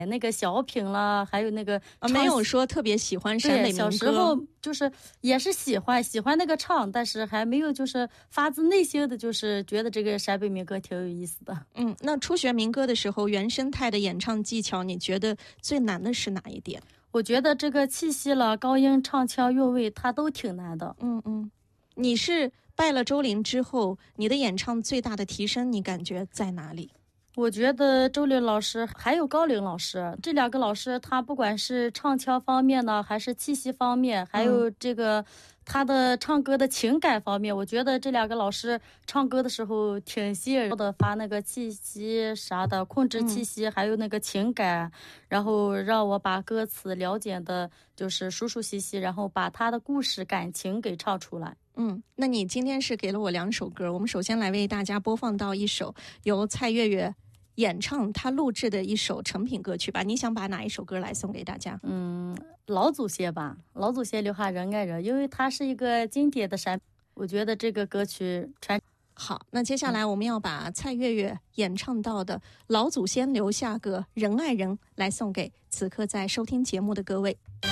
那个小品啦，还有那个没有说特别喜欢陕北民歌。 小时候就是也是喜欢那个唱，但是还没有就是发自内心的就是觉得这个陕北民歌挺有意思的。 那初学民歌的时候，原生态的演唱技巧，你觉得最难的是哪一点？ 我觉得这个气息了、高音、唱腔、韵味，它都挺难的。 你是拜了周玲之后，你的演唱最大的提升，你感觉在哪里？ 我觉得周玲老师还有高玲老师这两个老师，他不管是唱腔方面呢，还是气息方面，还有这个他的唱歌的情感方面，我觉得这两个老师唱歌的时候挺吸引人的，发那个气息啥的，控制气息，还有那个情感，然后让我把歌词了解的就是熟熟悉悉，然后把他的故事感情给唱出来。 那你今天是给了我2首歌，我们首先来为大家播放到一首由蔡月月演唱他录制的一首成品歌曲吧。你想把哪一首歌来送给大家？ 老祖先吧，老祖先留下人爱人，因为它是一个经典的陕，我觉得这个歌曲传。 好，那接下来我们要把蔡月月演唱到的老祖先留下个人爱人来送给此刻在收听节目的各位。